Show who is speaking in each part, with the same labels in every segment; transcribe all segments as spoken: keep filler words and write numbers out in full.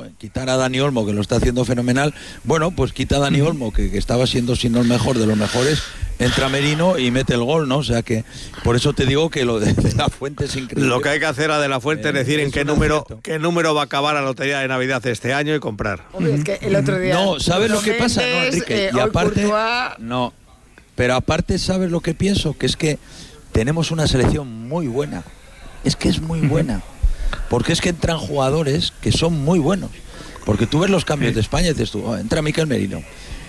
Speaker 1: quitar a Dani Olmo, que lo está haciendo fenomenal. Bueno, pues quita a Dani Olmo, que, que estaba siendo, si no el mejor de los mejores, entra Merino y mete el gol, ¿no? O sea que, por eso te digo que lo de, de La Fuente es increíble.
Speaker 2: Lo que hay que hacer a De La Fuente eh, es decir es en qué número, qué número va a acabar la lotería de Navidad este año y comprar.
Speaker 3: Hombre, es que el otro día...
Speaker 1: No, ¿sabes lo que pasa? No, Enrique, eh, y aparte... Courtois... No, pero aparte, ¿sabes lo que pienso? Que es que tenemos una selección muy buena. Es que es muy buena. Porque es que entran jugadores que son muy buenos. Porque tú ves los cambios de España y dices tú, oh, entra Mikel Merino,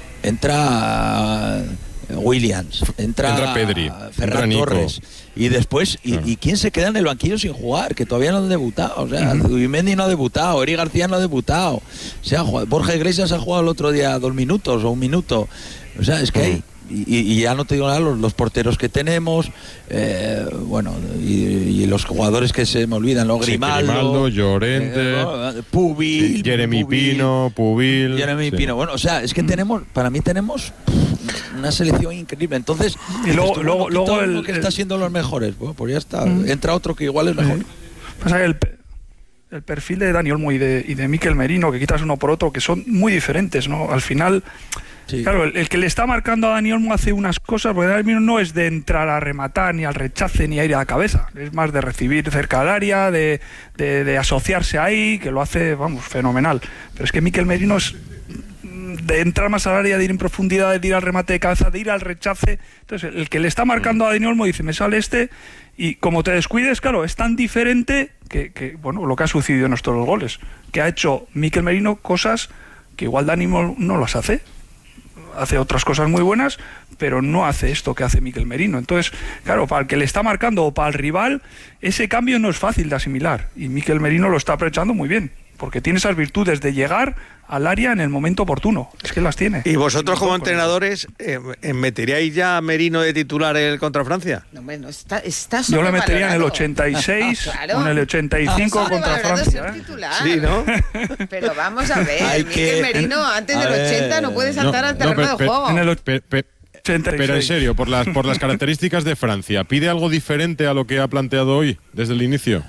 Speaker 1: entra Williams, entra,
Speaker 4: entra Pedri,
Speaker 1: Ferran
Speaker 4: entra
Speaker 1: Torres, y después, y, y quién se queda en el banquillo sin jugar, que todavía no han debutado. O sea, uh-huh. Zubimendi no ha debutado, Eri García no ha debutado, o sea, Borja Iglesias ha jugado el otro día dos minutos o un minuto. O sea, es que hay... Y, y ya no te digo nada, los, los porteros que tenemos, eh, bueno, y, y los jugadores que se me olvidan, los
Speaker 4: sí,
Speaker 1: Grimaldo,
Speaker 4: Grimaldo, Llorente,
Speaker 1: eh, Pubil,
Speaker 4: sí, Jeremy
Speaker 1: Pubil,
Speaker 4: Pino, Pubil.
Speaker 1: Jeremy
Speaker 4: sí.
Speaker 1: Pino, bueno, o sea, es que tenemos, para mí tenemos una selección increíble. Entonces,
Speaker 5: y luego,
Speaker 1: esto,
Speaker 5: luego,
Speaker 1: bueno,
Speaker 5: luego
Speaker 1: el que el... está siendo los mejores, bueno, pues ya está, mm. entra otro que igual es mejor.
Speaker 5: Sí. Pasa el, el perfil de Dani Olmo y de, y de Mikel Merino, que quitas uno por otro, que son muy diferentes, ¿no? Al final... Sí. Claro, el, el que le está marcando a Dani Olmo hace unas cosas, porque Dani Olmo no es de entrar a rematar, ni al rechace, ni a ir a la cabeza. Es más de recibir cerca del área, de, de, de asociarse ahí, que lo hace, vamos, fenomenal. Pero es que Mikel Merino es de entrar más al área, de ir en profundidad, de ir al remate de cabeza, de ir al rechace. Entonces, el que le está marcando a Dani Olmo dice, me sale este, y como te descuides, claro, es tan diferente que, que bueno, lo que ha sucedido en estos dos goles, que ha hecho Mikel Merino cosas que igual Dani Olmo no las hace. Hace otras cosas muy buenas, pero no hace esto que hace Mikel Merino. Entonces, claro, para el que le está marcando o para el rival, ese cambio no es fácil de asimilar. Y Mikel Merino lo está aprovechando muy bien, porque tiene esas virtudes de llegar al área en el momento oportuno. Es que las tiene.
Speaker 2: ¿Y vosotros como entrenadores eh, meteríais ya a Merino de titular el contra Francia?
Speaker 3: No, bueno, está, está
Speaker 5: Yo le metería en el ochenta y seis claro. o en el ochenta y cinco contra Francia. ¿eh?
Speaker 2: Sí, ¿no?
Speaker 3: Pero vamos a ver, Hay Mikel que... Merino antes del ver, ochenta no puede saltar no, al terreno no, pe, de juego.
Speaker 5: En el pe, pe,
Speaker 4: Pero en serio, por las, por las características de Francia, ¿pide algo diferente a lo que ha planteado hoy desde el inicio?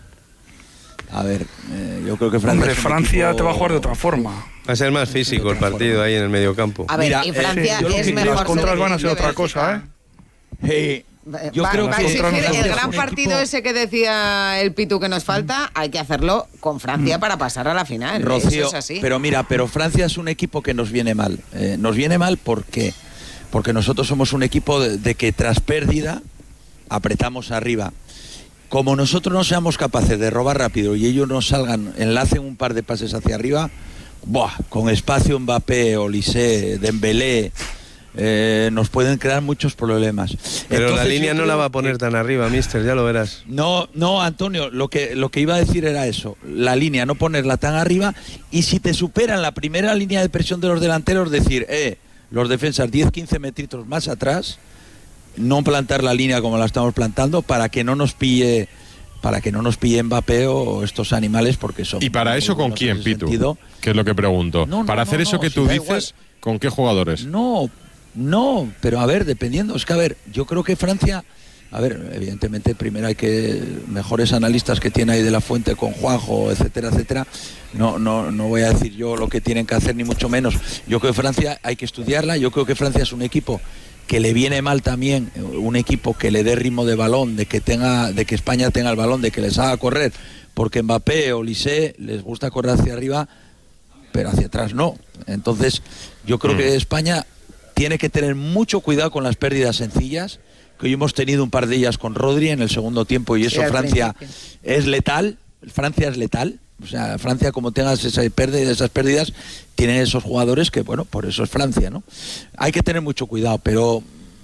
Speaker 1: A ver, eh, yo creo que Francia,
Speaker 5: Hombre, Francia equipo... te va a jugar de otra forma.
Speaker 2: Va a ser más físico el partido forma. ahí en el mediocampo.
Speaker 3: A ver, Mira, y Francia eh, es mejor.
Speaker 5: Las contras van a ser otra cosa, ¿eh?
Speaker 1: Hey, yo va, creo
Speaker 3: va
Speaker 1: que
Speaker 3: exigir el gran partido equipo... ese que decía el Pitu que nos falta, hay que hacerlo con Francia mm. para pasar a la final.
Speaker 1: Rocío,
Speaker 3: Eso es así.
Speaker 1: Pero mira, pero Francia es un equipo que nos viene mal. Eh, nos viene mal porque porque nosotros somos un equipo de, de que tras pérdida apretamos arriba. Como nosotros no seamos capaces de robar rápido y ellos nos salgan, enlacen un par de pases hacia arriba, ¡buah! Con espacio Mbappé, Olise, Dembélé, eh, nos pueden crear muchos problemas.
Speaker 2: Pero Entonces, la línea no la va a poner que... tan arriba, mister, ya lo verás.
Speaker 1: No, no, Antonio, lo que, lo que iba a decir era eso, la línea, no ponerla tan arriba, y si te superan la primera línea de presión de los delanteros, decir, eh, los defensas diez, quince metritos más atrás, no plantar la línea como la estamos plantando para que no nos pille para que no nos pille Mbappé o estos animales, porque son...
Speaker 4: ¿Y para eso con quién, Pitu? ¿Qué es lo que pregunto? No, no, para hacer no, eso que no, tú si dices, ¿con qué jugadores?
Speaker 1: No, no, pero a ver, dependiendo, es que a ver, yo creo que Francia, a ver, evidentemente primero hay que mejores analistas que tiene ahí de La Fuente con Juanjo, etcétera, etcétera. No, no, no voy a decir yo lo que tienen que hacer ni mucho menos. Yo creo que Francia hay que estudiarla. Yo creo que Francia es un equipo que le viene mal también, un equipo que le dé ritmo de balón, de que tenga, de que España tenga el balón, de que les haga correr, porque Mbappé o Olise les gusta correr hacia arriba, pero hacia atrás no. Entonces, yo creo mm. que España tiene que tener mucho cuidado con las pérdidas sencillas, que hoy hemos tenido un par de ellas con Rodri en el segundo tiempo, y eso sí, Francia principio. es letal, Francia es letal. O sea, Francia, como tengas esa pérdida, esas pérdidas, tiene esos jugadores que, bueno, por eso es Francia, ¿no? Hay que tener mucho cuidado, pero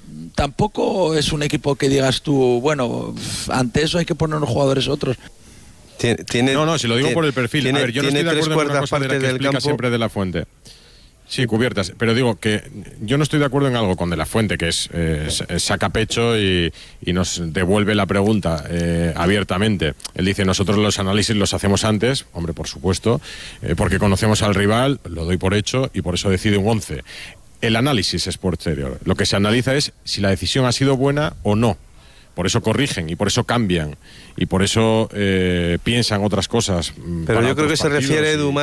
Speaker 1: tampoco es un equipo que digas tú, bueno, ante eso hay que poner unos jugadores otros.
Speaker 4: ¿Tiene, no, no, si lo digo tiene, por el perfil.
Speaker 2: Tiene,
Speaker 4: a ver, yo no estoy de acuerdo con una cosa de la que explica
Speaker 2: campo.
Speaker 4: siempre De La Fuente. Sí, cubiertas, pero digo que yo no estoy de acuerdo en algo con De La Fuente, que es, eh, es saca pecho y, y nos devuelve la pregunta eh, abiertamente. Él dice, nosotros los análisis los hacemos antes, hombre, por supuesto, eh, porque conocemos al rival, lo doy por hecho y por eso decide un once. El análisis es posterior, lo que se analiza es si la decisión ha sido buena o no. Por eso corrigen y por eso cambian y por eso eh, piensan otras cosas.
Speaker 2: Pero yo creo que se refiere, Edu,